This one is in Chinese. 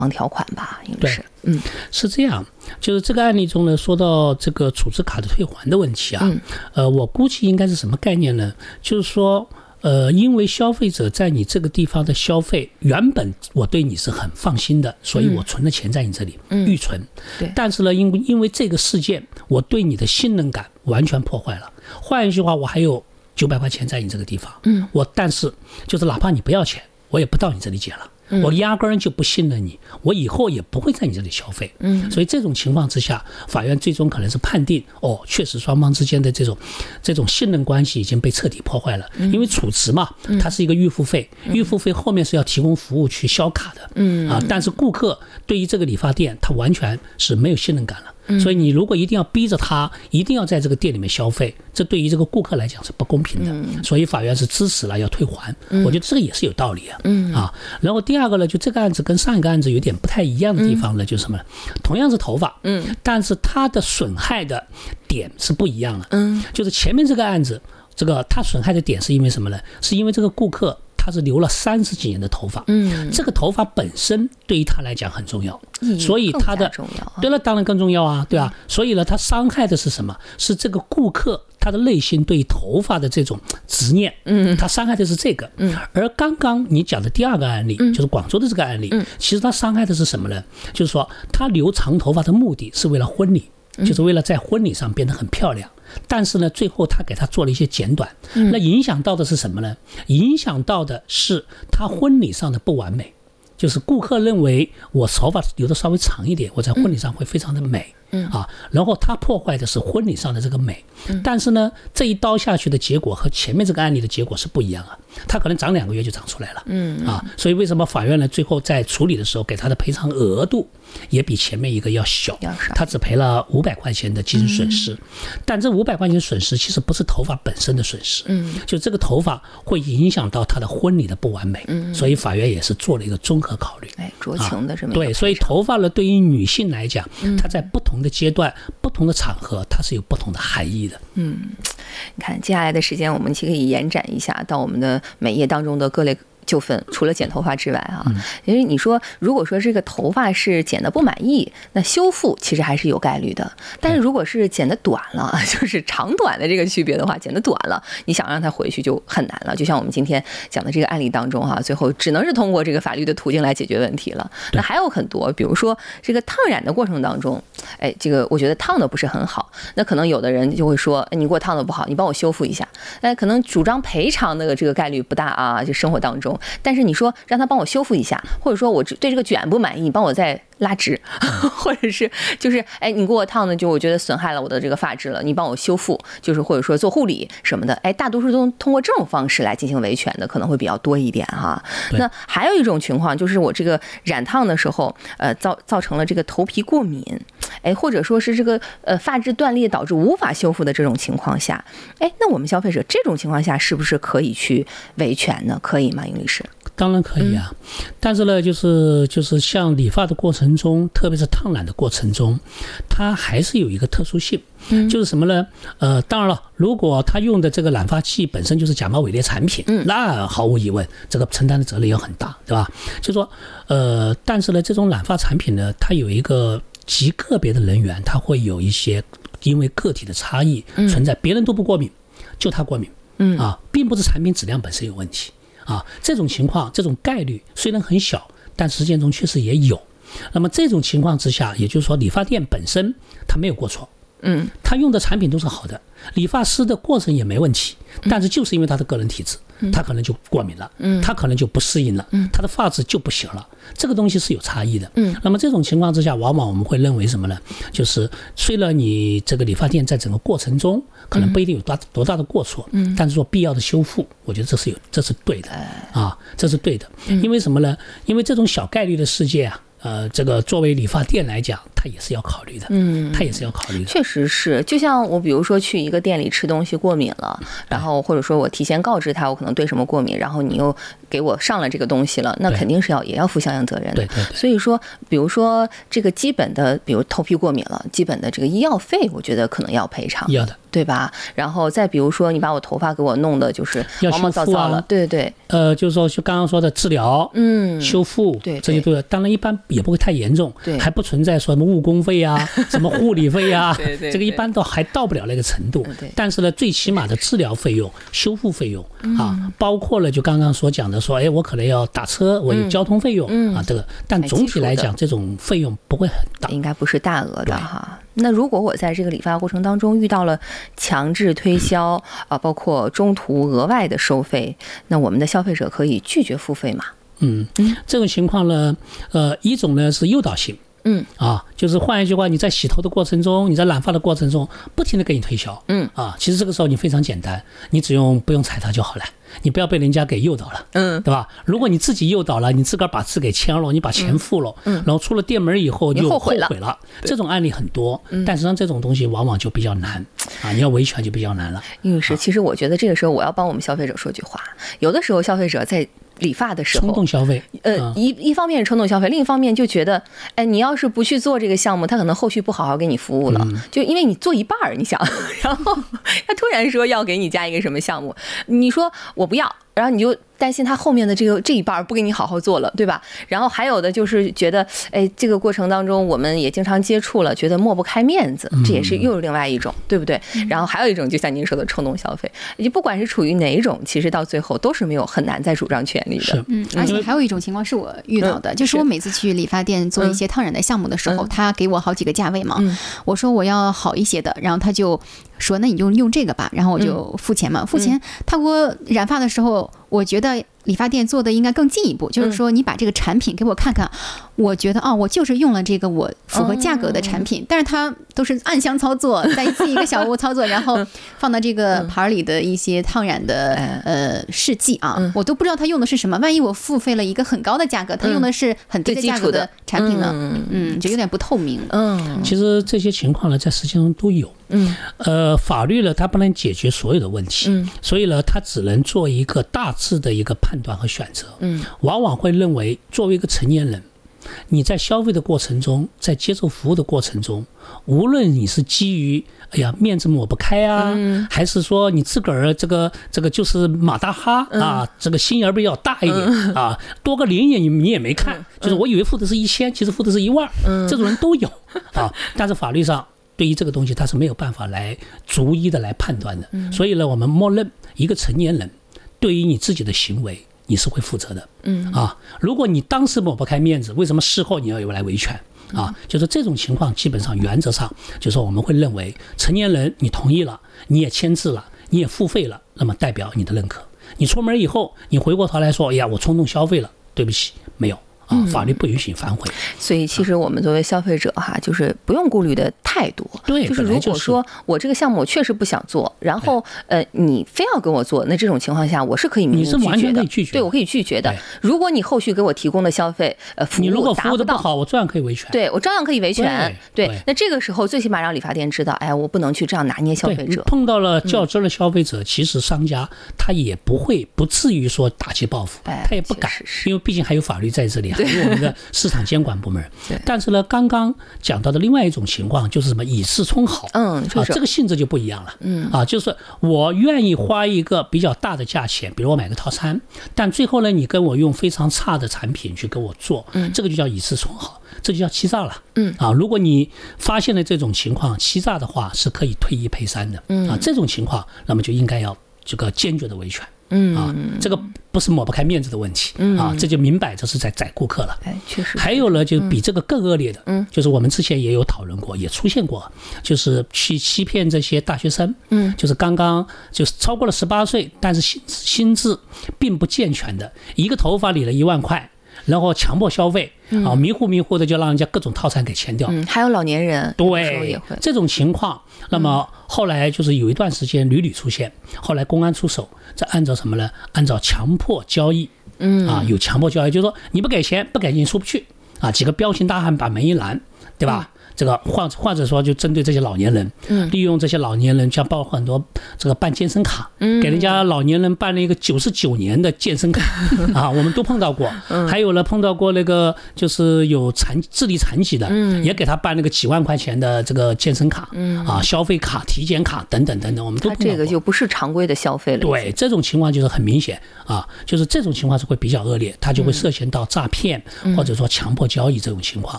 条款吧，应该是。 是这样，就是这个案例中呢，说到这个储值卡的退还的问题啊，我估计应该是什么概念呢？就是说，因为消费者在你这个地方的消费，原本我对你是很放心的，所以我存了钱在你这里，预存。 对。 但是呢，因为这个事件，我对你的信任感完全破坏了。换一句话，我还有900块钱在你这个地方，但是就是哪怕你不要钱，我也不到你这里解了。我压根儿就不信任你，我以后也不会在你这里消费。所以这种情况之下，法院最终可能是判定，确实双方之间的这种信任关系已经被彻底破坏了。因为储值嘛，它是一个预付费，预付费后面是要提供服务去销卡的。但是顾客对于这个理发店，他完全是没有信任感了。所以你如果一定要逼着他一定要在这个店里面消费，这对于这个顾客来讲是不公平的。所以法院是支持了要退还，我觉得这个也是有道理啊。然后第二个呢，就这个案子跟上一个案子有点不太一样的地方呢，就是什么呢？同样是头发，但是它的损害的点是不一样的。就是前面这个案子，这个它损害的点是因为什么呢？是因为这个顾客他是留了30几年的头发，这个头发本身对于他来讲很重要，所以他的对了，当然更重要啊，对吧？所以呢，他伤害的是什么？是这个顾客他的内心对头发的这种执念，他伤害的是这个。而刚刚你讲的第二个案例，就是广州的这个案例，其实他伤害的是什么呢？就是说他留长头发的目的是为了婚礼，就是为了在婚礼上变得很漂亮。但是呢，最后他给他做了一些剪短，那影响到的是什么呢？影响到的是他婚礼上的不完美，就是顾客认为我头发留的稍微长一点，我在婚礼上会非常的美。然后他破坏的是婚礼上的这个美，但是呢，这一刀下去的结果和前面这个案例的结果是不一样啊，他可能长2个月就长出来了，所以为什么法院呢最后在处理的时候给他的赔偿额度也比前面一个要小，他只赔了500块钱的精神损失，但这500块钱的损失其实不是头发本身的损失，就这个头发会影响到他的婚礼的不完美，所以法院也是做了一个综合考虑， 酌情的这么一个对，所以头发呢对于女性来讲，它在不同的阶段、不同的场合，它是有不同的含义的。 你看接下来的时间，我们可以延展一下到我们的美业当中的各类纠纷，除了剪头发之外啊，因为你说如果说这个头发是剪得不满意，那修复其实还是有概率的。但是如果是剪得短了，就是长短的这个区别的话，剪得短了，你想让它回去就很难了。就像我们今天讲的这个案例当中哈，最后只能是通过这个法律的途径来解决问题了。那还有很多，比如说这个烫染的过程当中，这个我觉得烫的不是很好，那可能有的人就会说，你给我烫的不好，你帮我修复一下。可能主张赔偿的这个概率不大啊，就生活当中。但是你说让他帮我修复一下，或者说我对这个卷不满意，你帮我再拉直，或者是就是你给我烫的就我觉得损害了我的这个发质了，你帮我修复，就是或者说做护理什么的，大多数都通过这种方式来进行维权的可能会比较多一点哈。那还有一种情况就是我这个染烫的时候造成了这个头皮过敏，或者说是这个发质断裂导致无法修复的这种情况下，那我们消费者这种情况下是不是可以去维权呢？可以吗，殷律师？ 当然可以啊，但是呢，就是像理发的过程中，特别是烫染的过程中，它还是有一个特殊性，就是什么呢？当然了，如果他用的这个染发剂本身就是假冒伪劣产品，那毫无疑问，这个承担的责任也很大，对吧？就说但是呢，这种染发产品呢，它有一个极个别的人员，他会有一些因为个体的差异存在，别人都不过敏，就他过敏，并不是产品质量本身有问题。这种情况，这种概率虽然很小，但实践中确实也有。那么这种情况之下，也就是说理发店本身它没有过错，他用的产品都是好的，理发师的过程也没问题，但是就是因为他的个人体质，他可能就过敏了，他可能就不适应了，他的发质就不行了，这个东西是有差异的。那么这种情况之下，往往我们会认为什么呢？就是虽然你这个理发店在整个过程中可能不一定有多大的过错，但是做必要的修复，我觉得这是对的啊，这是对的。因为什么呢？因为这种小概率的事件啊，这个作为理发店来讲， 他也是要考虑的，他也是要考虑的。 确实是，就像我比如说去一个店里吃东西过敏了，然后或者说我提前告知他我可能对什么过敏，然后你又给我上了这个东西了，那肯定是也要负相应责任的。 对。 所以说，比如说这个基本的，比如头皮过敏了，基本的这个医药费，我觉得可能要赔偿， 要的， 对吧？然后再比如说你把我头发给我弄的就是毛毛躁躁了，对。 就是说就刚刚说的治疗，修复， 对， 这些都有。当然一般也不会太严重， 对， 还不存在说什么误工费啊，什么护理费啊， 对， 这个一般都还到不了那个程度。但是呢，最起码的治疗费用、修复费用啊，包括了就刚刚所讲的说，哎，我可能要打车，我有交通费用啊，这个。但总体来讲，这种费用不会很大， 应该不是大额的哈。那如果我在这个理发过程当中遇到了强制推销啊，包括中途额外的收费，那我们的消费者可以拒绝付费吗？ 这种情况呢，一种呢是诱导性。就是换一句话，你在洗头的过程中，你在染发的过程中，不停的给你推销，其实这个时候你非常简单，你不用踩它就好了，你不要被人家给诱导了，对吧？如果你自己诱导了，你自个儿把字给签了，你把钱付了，然后出了店门以后就后悔了，这种案例很多，但实际上这种东西往往就比较难啊，你要维权就比较难了。 其实我觉得这个时候我要帮我们消费者说句话，有的时候消费者在理发的时候冲动消费， 一方面是冲动消费，另一方面就觉得，哎，你要是不去做这个项目，他可能后续不好好给你服务了，就因为你做一半你想，然后他突然说要给你加一个什么项目，你说我不要，然后你就担心他后面的这一半不给你好好做了，对吧？然后还有的就是觉得，哎，这个过程当中我们也经常接触了，觉得抹不开面子，这也是又是另外一种，对不对？然后还有一种就像您说的冲动消费，也不管是处于哪一种，其实到最后都是很难再主张权利的。 而且还有一种情况是我遇到的，就是我每次去理发店做一些烫染的项目的时候，他给我好几个价位嘛，我说我要好一些的，然后他就说那你就用这个吧，然后我就付钱嘛，付钱他给我染发的时候，我觉得理发店做的应该更进一步，就是说你把这个产品给我看看，我觉得我就是用了这个我符合价格的产品，但是它都是暗箱操作，在一个小屋操作，然后放到这个牌里的一些烫染的试剂啊，我都不知道他用的是什么，万一我付费了一个很高的价格，他用的是很低的价格的产品呢，就有点不透明。 其实这些情况呢，在实践中都有。法律呢，它不能解决所有的问题，所以呢，它只能做一个大致的一个判断和选择。往往会认为，作为一个成年人，你在消费的过程中，在接受服务的过程中，无论你是基于面子抹不开啊，还是说你自个儿这个就是马大哈啊，这个心眼比较大一点啊，多个零眼你也没看，就是我以为付的是1000，其实付的是1万，这种人都有啊。但是法律上对于这个东西它是没有办法来逐一的来判断的，所以呢，我们默认一个成年人对于你自己的行为你是会负责的，如果你当时抹不开面子，为什么事后你要有来维权啊？就是这种情况，基本上原则上就是我们会认为，成年人你同意了，你也签字了，你也付费了，那么代表你的认可。你出门以后，你回过头来说，哎呀，我冲动消费了，对不起，没有。法律不允许反悔， 所以其实我们作为消费者就是不用顾虑的太多。 对， 就是如果说我这个项目我确实不想做，然后你非要跟我做，那这种情况下我是可以明确拒绝的。 对，我可以拒绝的。如果你后续给我提供的消费服务， 你如果服务的不好，我照样可以维权。 对，我照样可以维权。对，那这个时候最起码让理发店知道，哎，我不能去这样拿捏消费者。 碰到了较真的消费者，其实商家他也不至于说打击报复，他也不敢，因为毕竟还有法律在这里，还有我们的市场监管部门。但是呢，刚刚讲到的另外一种情况就是什么以次充好，这个性质就不一样了。就是我愿意花一个比较大的价钱，比如我买个套餐，但最后呢，你跟我用非常差的产品去跟我做，这个就叫以次充好，这就叫欺诈了。如果你发现了这种情况欺诈的话，是可以退1赔3的。这种情况，那么就应该要这个坚决的维权。这个不是抹不开面子的问题这就明摆着是在宰顾客了。 确实。 还有呢，就比这个更恶劣的，就是我们之前也有讨论过，也出现过，就是去欺骗这些大学生，就是刚刚就是超过了18岁，但是心智并不健全的，一个头发理了1万块。然后强迫消费迷糊的就让人家各种套餐给签掉。 还有老年人， 对这种情况，那么后来就是有一段时间屡出现，后来公安出手，这按照什么呢？按照强迫交易，有强迫交易，就是说你不给钱你出不去几个彪形大汉把门一拦，对吧？ 这个或者说就针对这些老年人，利用这些老年人，像包括很多这个办健身卡，给人家老年人办了一个99年的健身卡啊，我们都碰到过。还有呢，碰到过那个就是有智力残疾的，也给他办那个几万块钱的这个健身卡，啊，消费卡、体检卡等等等等，我们都碰到过。 这个就不是常规的消费了。 对，这种情况就是很明显啊，就是这种情况是会比较恶劣，它就会涉嫌到诈骗或者说强迫交易这种情况。